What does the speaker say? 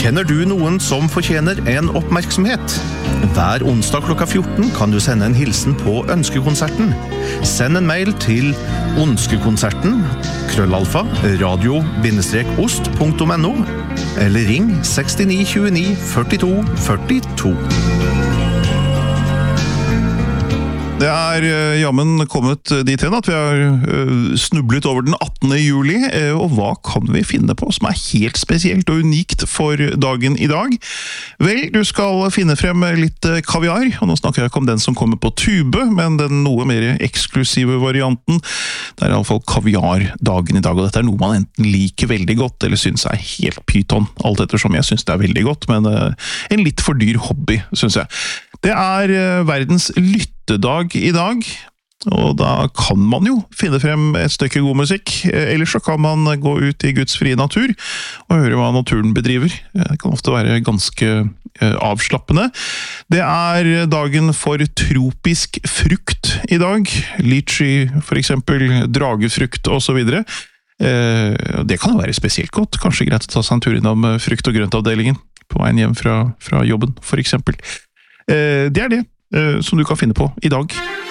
Kjenner du noen som fortjener en oppmerksomhet? Hver onsdag klokka 14 kan du sende en hilsen på Ønskekonserten. Send en mail til onskekonserten@radio-ost.no eller ring 69 29 42 42. Det jammen kommet dit hen at vi har snublet over den 18. juli, og hva kan vi finne på som helt spesielt og unikt for dagen i dag? Vel, du skal finne frem litt kaviar, og nå snakker jeg ikke om den som kommer på tube, men den noe mer eksklusive varianten. Det I alle fall kaviar dagen i dag, og dette noe man enten liker veldig godt, eller synes helt pyton, alt ettersom jeg synes det veldig godt, men en litt for dyr hobby, synes jeg. Det verdens lyttedag i dag, og da kan man jo finne frem et stykke god musikk, eller så kan man gå ut I Guds frie natur og høre hva naturen bedriver. Det kan ofte være ganske avslappende. Det dagen for tropisk frukt i dag, lychee for eksempel, dragefrukt og så videre. Det kan jo være spesielt godt, kanskje greit å ta seg en tur innom frukt- og grøntavdelingen på veien hjem fra jobben for eksempel. Det det som du kan finne på i dag.